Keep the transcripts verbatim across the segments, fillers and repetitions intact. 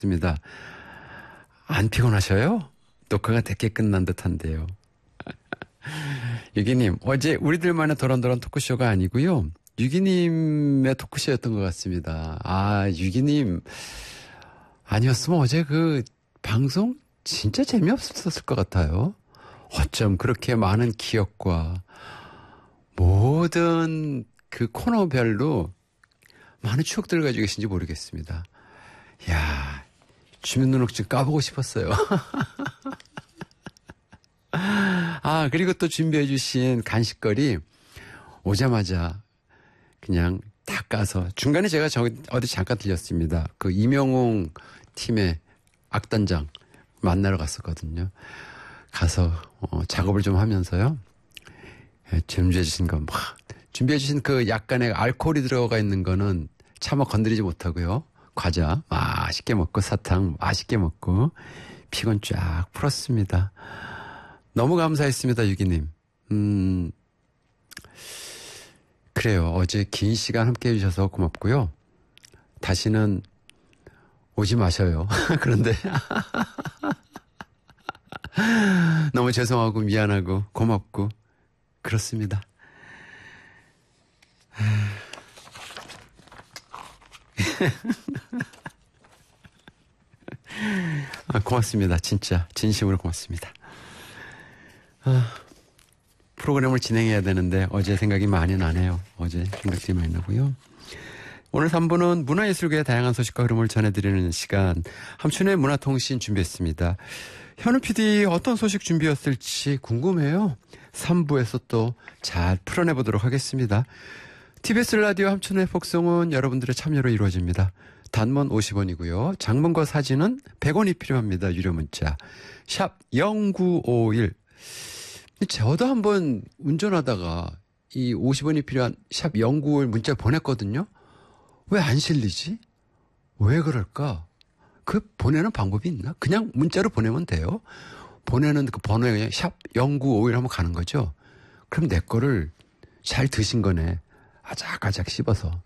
있습니다. 안 피곤하셔요? 녹화가 되게 끝난 듯한데요. 유기님, 어제 우리들만의 도란도란 토크쇼가 아니고요. 유기님의 토크쇼였던 것 같습니다. 아, 유기님 아니었으면 어제 그 방송 진짜 재미없었을 것 같아요. 어쩜 그렇게 많은 기억과 모든 그 코너별로 많은 추억들을 가지고 계신지 모르겠습니다. 이야, 주민등록증 까보고 싶었어요. 아, 그리고 또 준비해 주신 간식거리 오자마자 그냥 다 까서 중간에 제가 저 어디 잠깐 들렸습니다. 그 이명웅 팀의 악단장 만나러 갔었거든요. 가서 어, 작업을 좀 하면서요. 예, 준비해 주신 거 막 준비해 주신 그 약간의 알코올이 들어가 있는 거는 차마 건드리지 못하고요. 과자 맛있게 먹고 사탕 맛있게 먹고 피곤 쫙 풀었습니다. 너무 감사했습니다, 유기님. 음, 그래요. 어제 긴 시간 함께 해주셔서 고맙고요. 다시는 오지 마셔요. 그런데 너무 죄송하고 미안하고 고맙고 그렇습니다. 아, 고맙습니다. 진짜 진심으로 고맙습니다. 아, 프로그램을 진행해야 되는데 어제 생각이 많이 나네요. 어제 생각이 많이 나고요. 오늘 삼 부는 문화예술계의 다양한 소식과 흐름을 전해드리는 시간 함춘의 문화통신 준비했습니다. 현우 피디 어떤 소식 준비였을지 궁금해요. 삼 부에서 또 잘 풀어내보도록 하겠습니다. 티비에스 라디오 함춘의 복송은 여러분들의 참여로 이루어집니다. 단문 오십 원이고요. 장문과 사진은 백 원이 필요합니다. 유료 문자 샵 영구오일. 저도 한번 운전하다가 이 오십 원이 필요한 샵 영구오일 문자 보냈거든요. 왜 안 실리지? 왜 그럴까? 그 보내는 방법이 있나? 그냥 문자로 보내면 돼요. 보내는 그 번호에 그냥 샵 영구오일 하면 가는 거죠. 그럼 내 거를 잘 드신 거네. 아작아작 씹어서.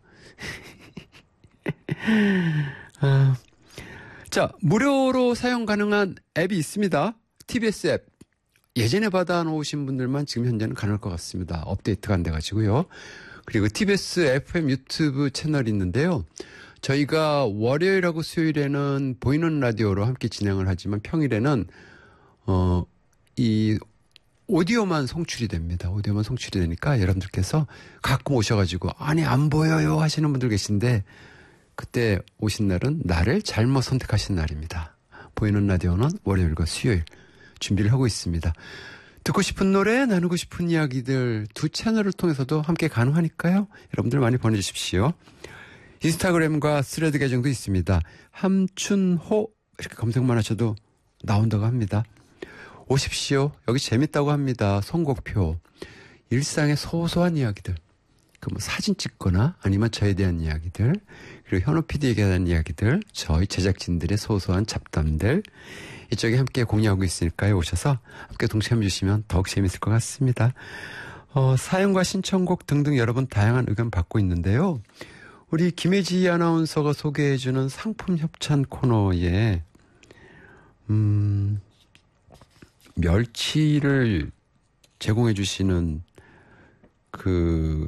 아, 자, 무료로 사용 가능한 앱이 있습니다. 티비에스 앱. 예전에 받아놓으신 분들만 지금 현재는 가능할 것 같습니다. 업데이트가 안 돼가지고요. 그리고 티비에스 에프엠 유튜브 채널이 있는데요. 저희가 월요일하고 수요일에는 보이는 라디오로 함께 진행을 하지만 평일에는 어, 이 오디오만 송출이 됩니다. 오디오만 송출이 되니까 여러분들께서 가끔 오셔가지고 아니 안 보여요 하시는 분들 계신데 그때 오신 날은 나를 잘못 선택하신 날입니다. 보이는 라디오는 월요일과 수요일 준비를 하고 있습니다. 듣고 싶은 노래, 나누고 싶은 이야기들 두 채널을 통해서도 함께 가능하니까요. 여러분들 많이 보내주십시오. 인스타그램과 스레드 계정도 있습니다. 함춘호 이렇게 검색만 하셔도 나온다고 합니다. 오십시오. 여기 재밌다고 합니다. 선곡표. 일상의 소소한 이야기들. 그 뭐 사진 찍거나 아니면 저에 대한 이야기들. 그리고 현우 피디에게 대한 이야기들. 저희 제작진들의 소소한 잡담들. 이쪽에 함께 공유하고 있으니까요. 오셔서 함께 동참해 주시면 더욱 재밌을 것 같습니다. 어, 사연과 신청곡 등등 여러분 다양한 의견 받고 있는데요. 우리 김혜지 아나운서가 소개해주는 상품 협찬 코너에 음, 멸치를 제공해 주시는 그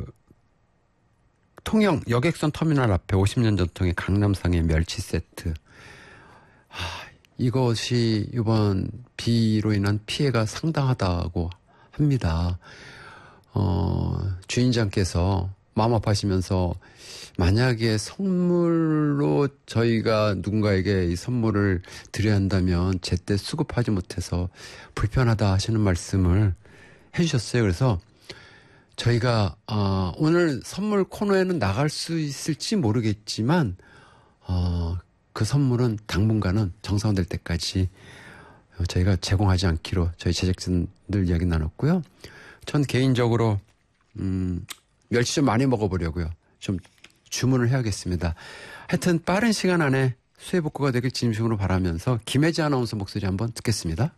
통영 여객선 터미널 앞에 오십 년 전통의 강남상의 멸치 세트. 아, 이것이 이번 비로 인한 피해가 상당하다고 합니다. 어, 주인장께서 마음 아파하시면서 만약에 선물로 저희가 누군가에게 이 선물을 드려야 한다면 제때 수급하지 못해서 불편하다 하시는 말씀을 해주셨어요. 그래서 저희가 어, 오늘 선물 코너에는 나갈 수 있을지 모르겠지만 어, 그 선물은 당분간은 정상화될 때까지 저희가 제공하지 않기로 저희 제작진들 이야기 나눴고요. 전 개인적으로 음, 멸치 좀 많이 먹어보려고요. 좀 주문을 해야겠습니다. 하여튼 빠른 시간 안에 수해 복구가 되길 진심으로 바라면서 김혜지 아나운서 목소리 한번 듣겠습니다.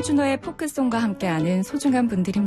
표준어의 포크송과 함께하는 소중한 분들입니다.